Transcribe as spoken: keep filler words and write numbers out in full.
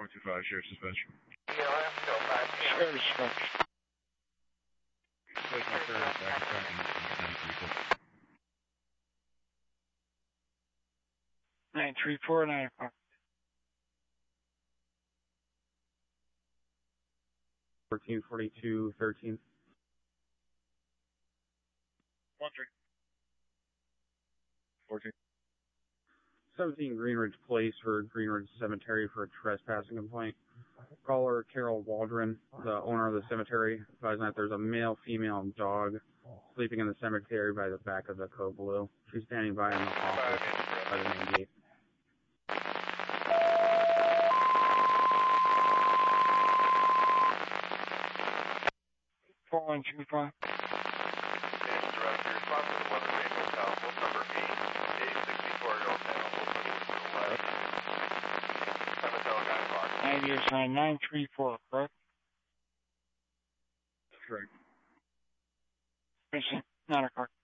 four two five, Sheriff's Dispatch. Sheriff's Dispatch. Place my current back tracking nine three four. nine three four nine five. fourteen forty-two thirteen. One three. Fourteen. seventeen Greenridge Place for Greenridge Cemetery for a trespassing complaint. Caller Carol Waldron, the owner of the cemetery, advising that there's a male, female, and dog sleeping in the cemetery by the back of the Code Blue. She's standing by in the office by the main gate. four one two five. Station Director, response to the Weather Main Hotel, book number eight, eight sixty-four York Channel, book number to the left. Cemetery nine o'clock. And you're signed nine three four, correct? Correct. Missing nine o'clock.